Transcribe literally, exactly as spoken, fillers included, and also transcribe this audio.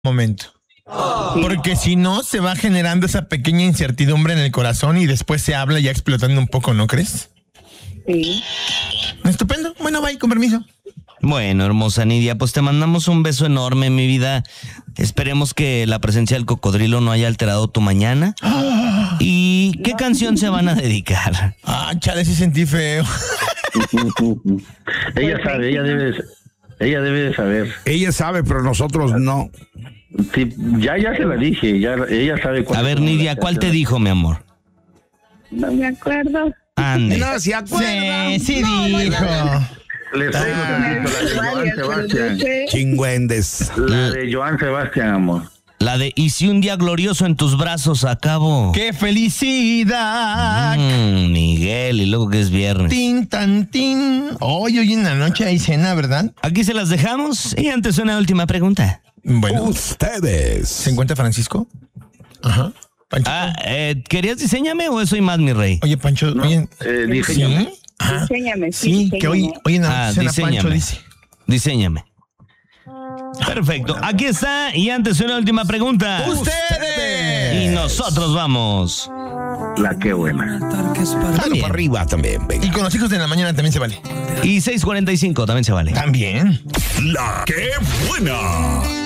momento. Porque si no, se va generando esa pequeña incertidumbre en el corazón y después se habla ya explotando un poco, ¿no crees? Sí. Estupendo. Bueno, bye, con permiso. Bueno, hermosa Nidia, pues te mandamos un beso enorme, mi vida. Esperemos que la presencia del cocodrilo no haya alterado tu mañana. Ah. ¿Y qué canción se van a dedicar? Ah, chale, sí sentí feo. Ella sabe, ella debe, ella debe de saber. Ella sabe, pero nosotros no. Sí, ya, ya se la dije, ya, ella sabe cuál. A ver, Nidia, ¿cuál te dijo, mi amor? No me acuerdo. Ande. No se acuerda. Sí, sí dijo. Le traigo tantito, la de Joan Sebastián. Chingüendes. La de Joan Sebastián, amor. La de "Y si un día glorioso en tus brazos acabo". ¡Qué felicidad! Mm, Miguel, y luego que es viernes. Tin, tan, tin. Hoy, hoy en la noche hay cena, ¿verdad? Aquí se las dejamos y antes una última pregunta. Bueno, Ustedes. ¿se encuentra Francisco? Ajá. Pancho. Ah, eh, ¿querías diseñame o eso y más, mi rey? Oye, Pancho, No, oye, eh, ¿sí? diseñame. Ah, Diseñame, sí, sí, que hoy, diseñame. hoy en la Ah, noche cena Pancho diséñame. dice. Diseñame. Perfecto, aquí está y antes una última pregunta. ¡Ustedes! Y nosotros vamos. La que buena. Mano para arriba también, venga. Y con los hijos de la mañana también se vale. Y seis cuarenta y cinco también se vale. También. La que buena.